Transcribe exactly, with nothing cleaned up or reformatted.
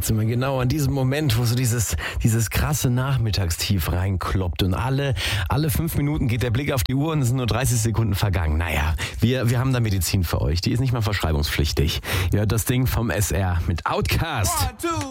Schlafzimmer, genau an diesem Moment, wo so dieses, dieses krasse Nachmittagstief reinkloppt und alle, alle fünf Minuten geht der Blick auf die Uhr und es sind nur dreißig Sekunden vergangen. Naja, wir, wir haben da Medizin für euch, die ist nicht mal verschreibungspflichtig. Ihr hört das Ding vom S R mit Outkast. One, two.